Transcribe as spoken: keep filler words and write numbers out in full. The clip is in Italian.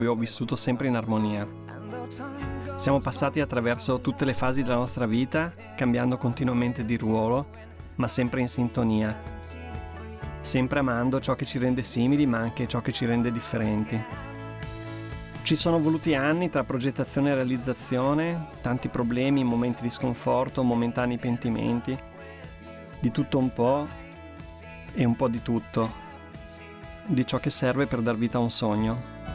ho vissuto sempre in armonia. Siamo passati attraverso tutte le fasi della nostra vita, cambiando continuamente di ruolo, ma sempre in sintonia. Sempre amando ciò che ci rende simili, ma anche ciò che ci rende differenti. Ci sono voluti anni tra progettazione e realizzazione, tanti problemi, momenti di sconforto, momentanei pentimenti, di tutto un po' e un po' di tutto, di ciò che serve per dar vita a un sogno.